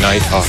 Nighthawk.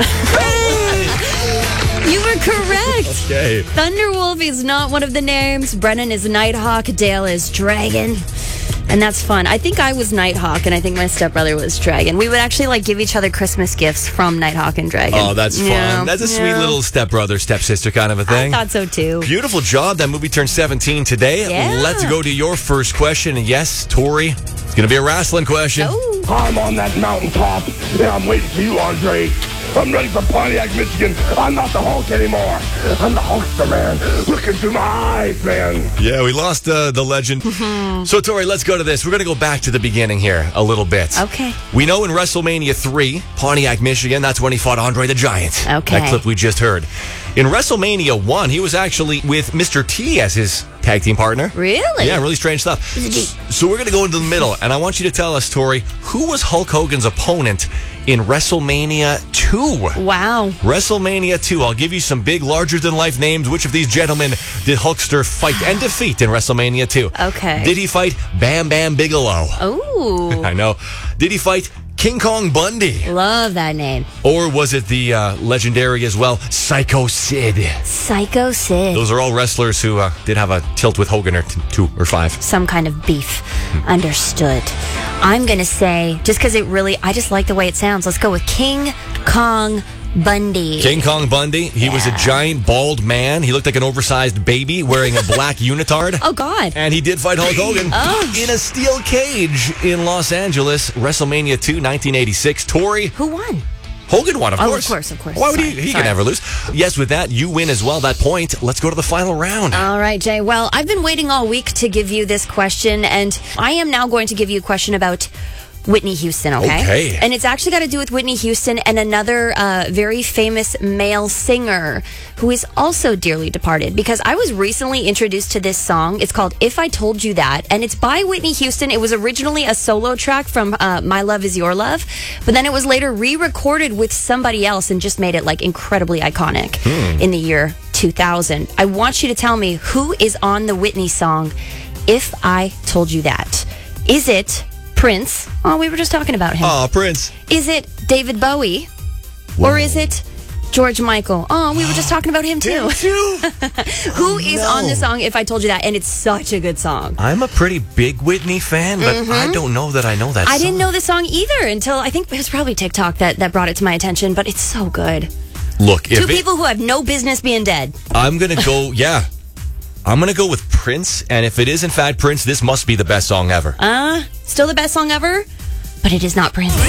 You were correct. Okay. Thunderwolf is not one of the names. Brennan is Nighthawk. Dale is Dragon. And that's fun. I think I was Nighthawk, and I think my stepbrother was Dragon. We would actually give each other Christmas gifts from Nighthawk and Dragon. Oh, that's fun. Yeah, That's a sweet little stepbrother, stepsister kind of a thing. I thought so too. Beautiful job. That movie turned 17 today. Yeah. Let's go to your first question. And yes, Tori, it's going to be a wrestling question. Oh. I'm on that mountaintop, and I'm waiting for you, Andre. I'm ready for Pontiac, Michigan. I'm not the Hulk anymore. I'm the Hulkster, man. Look into my eyes, man. Yeah, we lost the legend. So, Tori, let's go to this. We're going to go back to the beginning here a little bit. Okay. We know in WrestleMania 3, Pontiac, Michigan, that's when he fought Andre the Giant. Okay. That clip we just heard. In WrestleMania 1, he was actually with Mr. T as his tag team partner. Really? Yeah, really strange stuff. So we're going to go into the middle, and I want you to tell us, Tori, who was Hulk Hogan's opponent in WrestleMania 2? Wow. WrestleMania 2. I'll give you some big, larger-than-life names. Which of these gentlemen did Hulkster fight and defeat in WrestleMania 2? Okay. Did he fight Bam Bam Bigelow? Oh. I know. Did he fight King Kong Bundy? Love that name. Or was it the legendary as well, Psycho Sid? Psycho Sid. Those are all wrestlers who did have a tilt with Hogan or 2 or 5. Some kind of beef. Understood. I'm going to say, just because I just like the way it sounds, let's go with King Kong Bundy. King Kong Bundy, he was a giant, bald man. He looked like an oversized baby wearing a black unitard. Oh, God. And he did fight Hulk Hogan in a steel cage in Los Angeles, WrestleMania 2, 1986. Tori? Who won? Hogan won, of course. Of course. Why would he can never lose. Yes, with that, you win as well, that point. Let's go to the final round. All right, Jay. Well, I've been waiting all week to give you this question, and I am now going to give you a question about Whitney Houston, okay? And it's actually got to do with Whitney Houston and another very famous male singer who is also dearly departed, because I was recently introduced to this song. It's called If I Told You That, and it's by Whitney Houston. It was originally a solo track from My Love Is Your Love, but then it was later re-recorded with somebody else and just made it incredibly iconic in the year 2000. I want you to tell me who is on the Whitney song If I Told You That. Is it Prince? Oh, we were just talking about him. Oh, Prince. Is it David Bowie? Whoa. Or is it George Michael? Oh, we were just talking about him too. Who is on the song If I Told You That? And it's such a good song. I'm a pretty big Whitney fan, but I don't know that I know that song. I didn't know the song either until I think it was probably TikTok that brought it to my attention, but it's so good. Look, Two people who have no business being dead. I'm going to go, I'm going to go with Prince, and if it is in fact Prince, this must be the best song ever. Still the best song ever, but it is not Prince.